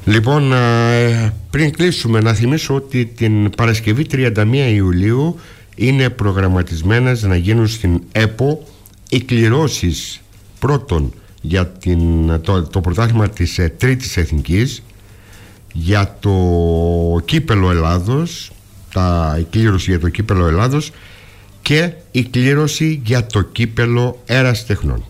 Λοιπόν, πριν κλείσουμε, να θυμίσω ότι την Παρασκευή 31 Ιουλίου είναι προγραμματισμένες να γίνουν στην ΕΠΟ οι κληρώσεις πρώτον για το πρωτάθλημα της Τρίτης Εθνικής, για το κύπελο Ελλάδος, η κλήρωση για το κύπελο Ελλάδος και η κλήρωση για το κύπελο Ερασιτεχνών.